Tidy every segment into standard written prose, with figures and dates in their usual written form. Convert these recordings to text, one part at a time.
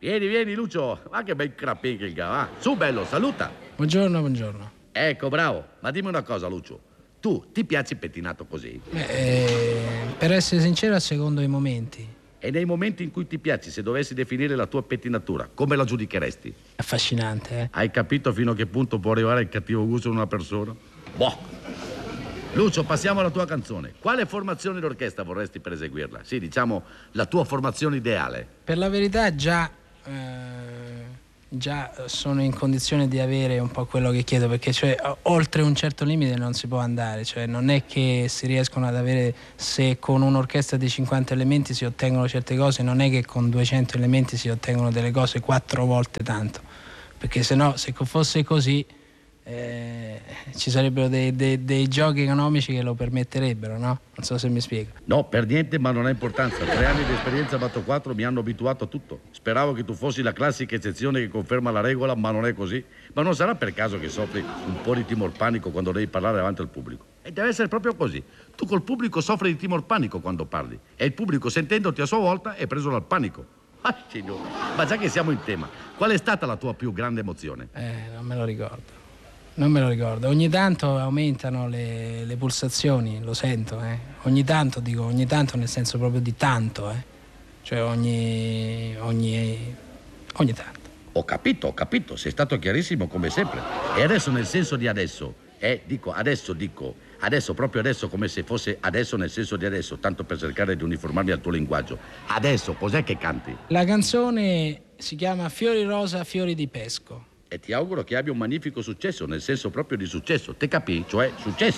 Vieni, vieni, Lucio. Ma che bel crapin che il va. Su, bello, saluta. Buongiorno, buongiorno. Ecco, bravo. Ma dimmi una cosa, Lucio. Tu, ti piaci pettinato così? Per essere sincero, a secondo i momenti. E nei momenti in cui ti piaci, se dovessi definire la tua pettinatura, come la giudicheresti? Affascinante, eh? Hai capito fino a che punto può arrivare il cattivo gusto in una persona? Boh. Lucio, passiamo alla tua canzone. Quale formazione d'orchestra vorresti per eseguirla? Sì, diciamo la tua formazione ideale. Per la verità già sono in condizione di avere un po' quello che chiedo, perché cioè oltre un certo limite non si può andare, cioè non è che si riescono ad avere, se con un'orchestra di 50 elementi si ottengono certe cose, non è che con 200 elementi si ottengono delle cose 4 volte tanto, perché se no, se fosse così ci sarebbero dei giochi economici che lo permetterebbero, no? Non so se mi spiego. No, per niente, ma non ha importanza. 3 anni di esperienza batto 4 mi hanno abituato a tutto. Speravo che tu fossi la classica eccezione che conferma la regola, ma non è così. Ma non sarà per caso che soffri un po' di timor panico quando devi parlare davanti al pubblico? E deve essere proprio così. Tu col pubblico soffri di timor panico quando parli, e il pubblico, sentendoti a sua volta, è preso dal panico. Ah, signore. Ma già che siamo in tema, qual è stata la tua più grande emozione? Non me lo ricordo. Non me lo ricordo. Ogni tanto aumentano le pulsazioni, lo sento, Ogni tanto, dico ogni tanto nel senso proprio di tanto, Cioè ogni tanto. Ho capito, sei stato chiarissimo come sempre. E adesso nel senso di adesso, dico, adesso, proprio adesso, come se fosse adesso nel senso di adesso, tanto per cercare di uniformarmi al tuo linguaggio. Adesso, cos'è che canti? La canzone si chiama Fiori rosa, fiori di pesco. E ti auguro che abbia un magnifico successo, nel senso proprio di successo. Te capì? Cioè, successo,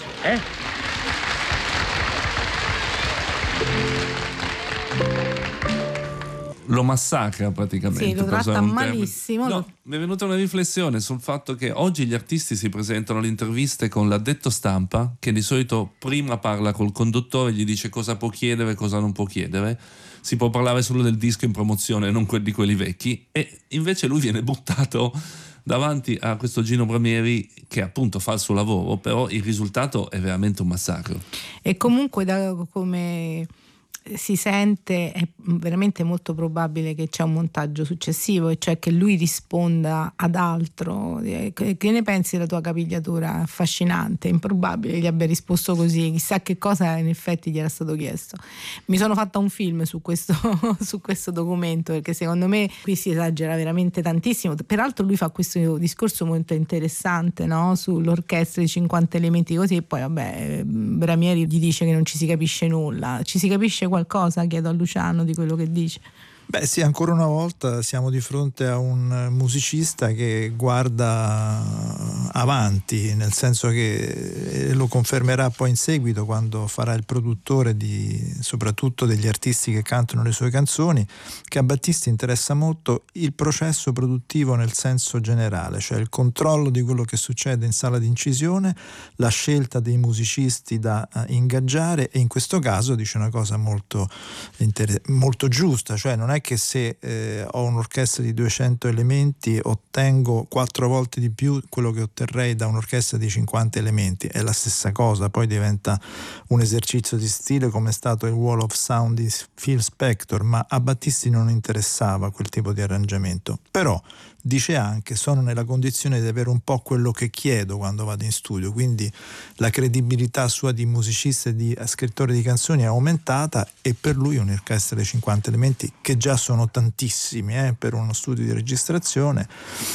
Lo massacra praticamente. Sì, lo tratta malissimo. No, mi è venuta una riflessione sul fatto che oggi gli artisti si presentano alle interviste con l'addetto stampa, che di solito prima parla col conduttore, gli dice cosa può chiedere, cosa non può chiedere. Si può parlare solo del disco in promozione, non di quelli vecchi, e invece lui viene buttato davanti a questo Gino Bramieri che appunto fa il suo lavoro, però il risultato è veramente un massacro. E comunque come si sente è veramente molto probabile che c'è un montaggio successivo, e cioè che lui risponda ad altro. Che ne pensi della tua capigliatura? Affascinante, improbabile gli abbia risposto così, chissà che cosa in effetti gli era stato chiesto. Mi sono fatta un film su questo su questo documento, perché secondo me qui si esagera veramente tantissimo. Peraltro lui fa questo discorso molto interessante, no? Sull'orchestra di 50 elementi così, e poi vabbè Bramieri gli dice che non ci si capisce nulla. Ci si capisce qualcosa? Chiedo a Luciano di quello che dice. Beh sì, ancora una volta siamo di fronte a un musicista che guarda avanti, nel senso che lo confermerà poi in seguito quando farà il produttore soprattutto degli artisti che cantano le sue canzoni, che a Battisti interessa molto il processo produttivo nel senso generale, cioè il controllo di quello che succede in sala di incisione, la scelta dei musicisti da ingaggiare, e in questo caso dice una cosa molto giusta, cioè non è che se ho un'orchestra di 200 elementi ottengo 4 volte di più quello che otterrei da un'orchestra di 50 elementi, è la stessa cosa, poi diventa un esercizio di stile come è stato il Wall of Sound di Phil Spector, ma a Battisti non interessava quel tipo di arrangiamento. Però dice anche: sono nella condizione di avere un po' quello che chiedo quando vado in studio, quindi la credibilità sua di musicista e di scrittore di canzoni è aumentata, e per lui un'orchestra dei 50 elementi, che già sono tantissimi per uno studio di registrazione,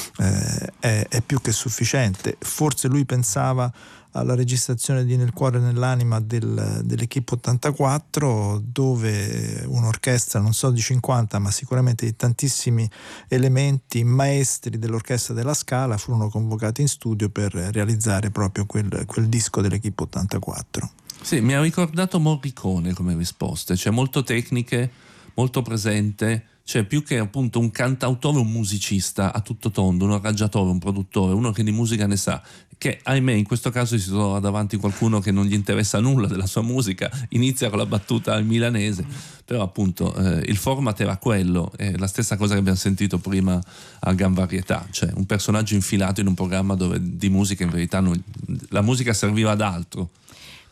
è più che sufficiente. Forse lui pensava alla registrazione di Nel cuore e nell'anima dell'Equipe 84, dove un'orchestra non so di 50 ma sicuramente di tantissimi elementi maestri dell'orchestra della Scala furono convocati in studio per realizzare proprio quel disco dell'Equipe 84. Sì, mi ha ricordato Morricone come risposte, cioè molto tecniche, molto presente, cioè più che appunto un cantautore, un musicista a tutto tondo, un arrangiatore, un produttore, uno che di musica ne sa, che ahimè in questo caso si trova davanti qualcuno che non gli interessa nulla della sua musica, inizia con la battuta al milanese, però appunto il format era quello, è la stessa cosa che abbiamo sentito prima a Gran Varietà, cioè un personaggio infilato in un programma dove di musica in verità la musica serviva ad altro.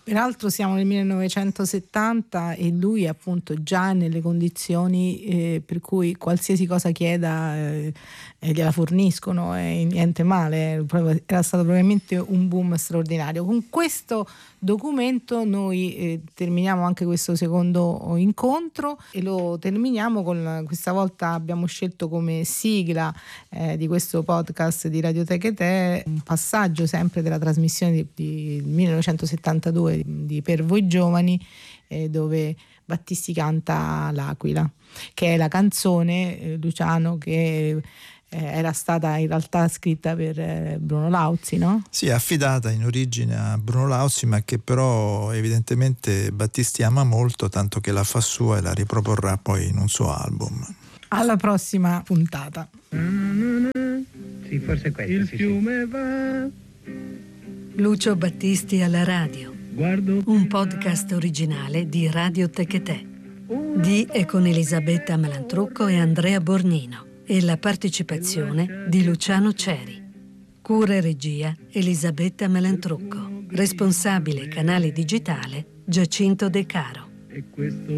Peraltro siamo nel 1970 e lui è appunto già nelle condizioni per cui qualsiasi cosa chieda gliela forniscono, e niente male, era stato probabilmente un boom straordinario. Con questo documento noi terminiamo anche questo secondo incontro e lo terminiamo con, questa volta abbiamo scelto come sigla di questo podcast di Radioteche Te un passaggio sempre della trasmissione di 1972 di Per voi giovani, dove Battisti canta L'Aquila, che è la canzone, Luciano, che era stata in realtà scritta per Bruno Lauzi, no? Sì, affidata in origine a Bruno Lauzi, ma che però evidentemente Battisti ama molto, tanto che la fa sua e la riproporrà poi in un suo album. Alla prossima puntata. Sì, forse questo. Il fiume va. Lucio Battisti alla radio. Un podcast originale di Radioteche Te. Di e con Elisabetta Malantrucco e Andrea Bornino. E la partecipazione di Luciano Ceri. Cura e regia Elisabetta Malantrucco. Responsabile canale digitale Giacinto De Caro.